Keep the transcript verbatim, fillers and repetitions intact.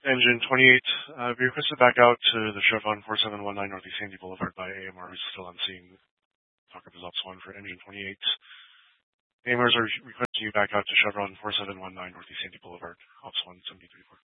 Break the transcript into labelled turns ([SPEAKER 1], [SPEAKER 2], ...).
[SPEAKER 1] Engine twenty-eight, uh, be requested back out to the Chevron four seven one nine Northeast Sandy Boulevard by A M R, who's still on scene. Talk up is Ops one for Engine twenty-eight. A M Rs are requesting you back out to Chevron four seven one nine Northeast Sandy Boulevard, Ops one seventy thirty-four.